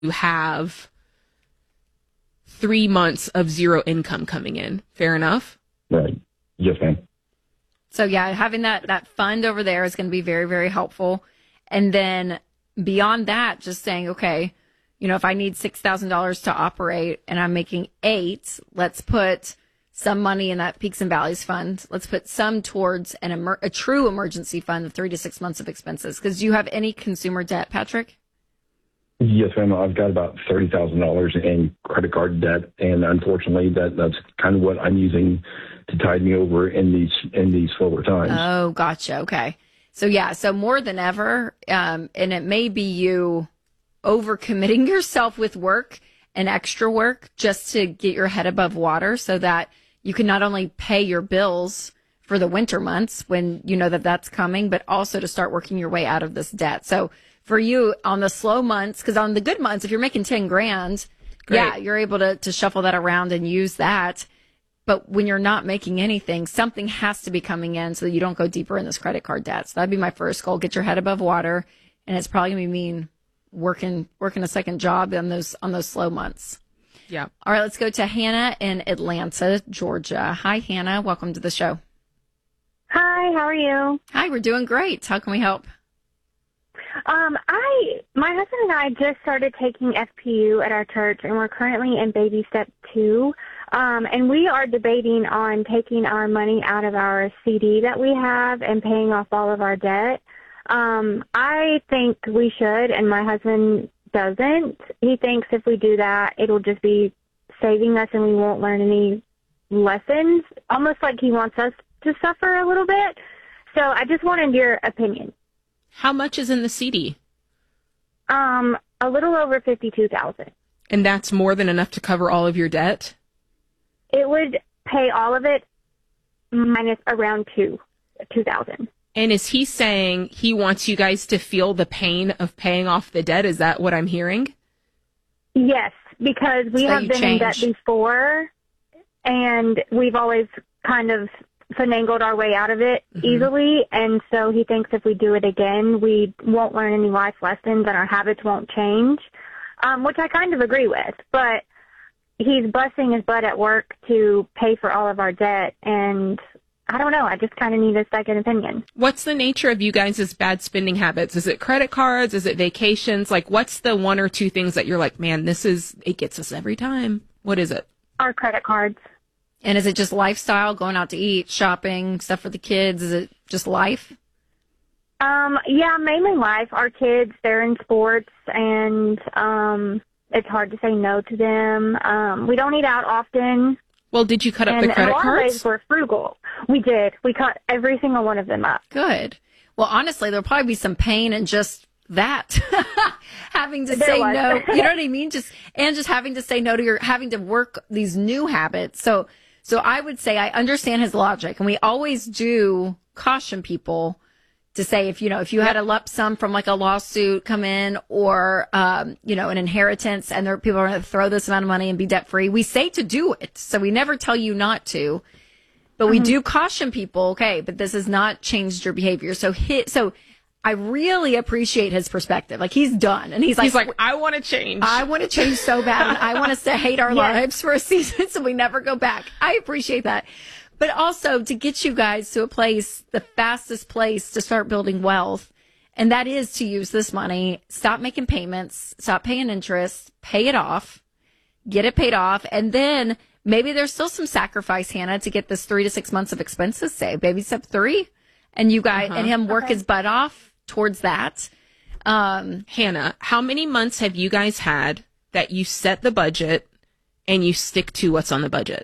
have 3 months of zero income coming in. Fair enough? Right. Yes, ma'am. So yeah, having that fund over there is going to be very, very helpful. And then beyond that, just saying, okay, if I need $6,000 to operate and I'm making 8, let's put some money in that Peaks and Valleys fund. Let's put some towards a true emergency fund of 3 to 6 months of expenses. Because do you have any consumer debt, Patrick? Yes, ma'am. I've got about $30,000 in credit card debt, and unfortunately, that's kind of what I'm using to tide me over in these slower times. Oh, gotcha. Okay. So yeah, so more than ever, and it may be you overcommitting yourself with work and extra work just to get your head above water so that you can not only pay your bills for the winter months when you know that that's coming, but also to start working your way out of this debt. So for you on the slow months, because on the good months, if you're making 10 grand, Great. Yeah, you're able to shuffle that around and use that. But when you're not making anything, something has to be coming in so that you don't go deeper in this credit card debt. So that'd be my first goal. Get your head above water. And it's probably going to mean working a second job on those slow months. Yeah. All right, let's go to Hannah in Atlanta, Georgia. Hi, Hannah. Welcome to the show. Hi, how are you? Hi, we're doing great. How can we help? My husband and I just started taking FPU at our church, and we're currently in baby step 2. And we are debating on taking our money out of our CD that we have and paying off all of our debt. I think we should, and my husband doesn't. He thinks if we do that, it'll just be saving us and we won't learn any lessons, almost like he wants us to suffer a little bit. So I just wanted your opinion. How much is in the CD? A little over $52,000. And that's more than enough to cover all of your debt? It would pay all of it minus around $2,000. And is he saying he wants you guys to feel the pain of paying off the debt? Is that what I'm hearing? Yes, because we have been in debt before, and we've always kind of finagled our way out of it easily, and so he thinks if we do it again, we won't learn any life lessons and our habits won't change, which I kind of agree with. But he's busting his butt at work to pay for all of our debt, and I don't know. I just kind of need a second opinion. What's the nature of you guys' bad spending habits? Is it credit cards? Is it vacations? Like, what's the 1 or 2 things that you're like, man, it gets us every time? What is it? Our credit cards. And is it just lifestyle, going out to eat, shopping, stuff for the kids? Is it just life? Yeah, mainly life. Our kids, they're in sports, and it's hard to say no to them. We don't eat out often. Well, did you cut up the credit cards? In a lot of ways, cards? we're frugal. We did. We cut every single one of them up. Good. Well, honestly, there'll probably be some pain in just that. Having to say no. You know what I mean? Just having to say no to having to work these new habits. So I would say I understand his logic, and we always do caution people to say if you had a lump sum from like a lawsuit come in or an inheritance, and people are going to throw this amount of money and be debt free, we say to do it. So we never tell you not to, but we do caution people. Okay, but this has not changed your behavior. So I really appreciate his perspective. Like, he's done, and he's like, I want to change. I want to change so bad, and I want us to hate our lives for a season so we never go back. I appreciate that. But also to get you guys to a place, the fastest place to start building wealth, and that is to use this money, stop making payments, stop paying interest, pay it off, get it paid off, and then maybe there's still some sacrifice, Hannah, to get this 3 to 6 months of expenses saved. Maybe step 3, and you guys and him work his butt off towards that. Hannah, how many months have you guys had that you set the budget and you stick to what's on the budget?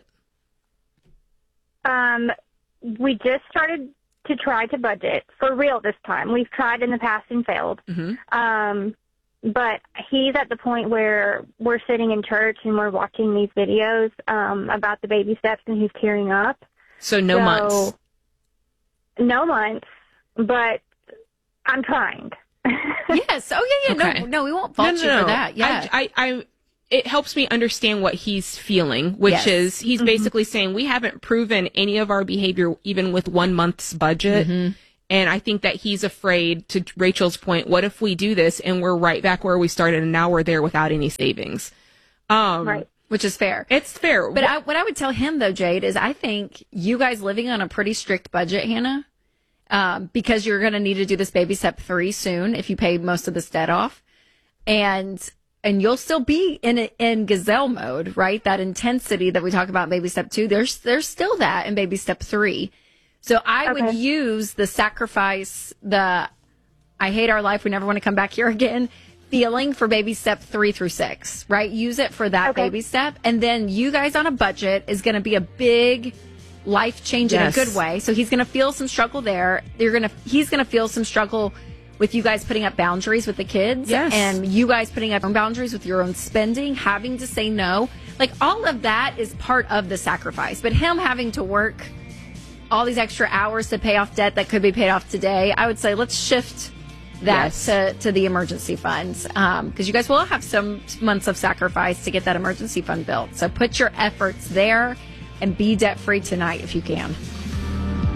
We just started to try to budget for real this time. We've tried in the past and failed. But he's at the point where we're sitting in church and we're watching these videos about the baby steps, and he's tearing up. So no months. No months, but I'm trying. Yes. Oh, yeah. Okay. No, we won't fault you for that. Yeah. It helps me understand what he's feeling, which is he's basically saying we haven't proven any of our behavior even with 1 month's budget. And I think that he's afraid, to Rachel's point, what if we do this and we're right back where we started and now we're there without any savings? Right. Which is fair. It's fair. But what I would tell him, though, Jade, is I think you guys living on a pretty strict budget, Hannah, because you're going to need to do this baby step 3 soon if you pay most of this debt off. And you'll still be in gazelle mode, right? That intensity that we talk about in baby step 2, there's still that in baby step 3. So I would use the sacrifice, I hate our life, we never want to come back here again, feeling for baby step 3 through 6, right? Use it for that baby step. And then you guys on a budget is going to be a big life change in a good way. So he's going to feel some struggle there. He's going to feel some struggle with you guys putting up boundaries with the kids. Yes. And you guys putting up boundaries with your own spending, having to say no. Like, all of that is part of the sacrifice. But him having to work all these extra hours to pay off debt that could be paid off today, I would say let's shift that to the emergency funds, because you guys will have some months of sacrifice to get that emergency fund built. So put your efforts there and be debt free tonight if you can.